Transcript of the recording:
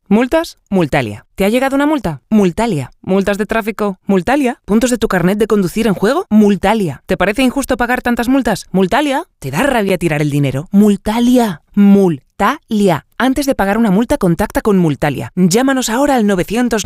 ¿Multas? Multalia. ¿Te ha llegado una multa? Multalia. ¿Multas de tráfico? Multalia. ¿Puntos de tu carnet de conducir en juego? Multalia. ¿Te parece injusto pagar tantas multas? Multalia. ¿Te da rabia tirar el dinero? Multalia. Multalia. Antes de pagar una multa, contacta con Multalia. Llámanos ahora al 900